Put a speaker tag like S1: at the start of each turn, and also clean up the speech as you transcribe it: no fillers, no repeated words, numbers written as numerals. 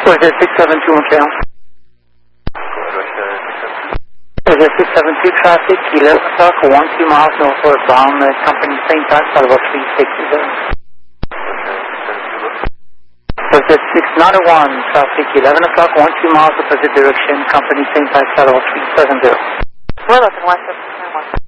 S1: Was it 672 Montreal? Was it 672 traffic, 11 o'clock, 12 miles northward bound, company St. Paul, Salvo 360. Was it 691 traffic, 11 o'clock, 12 miles opposite direction, company St. Paul, Salvo 370.
S2: We're looking west of 1.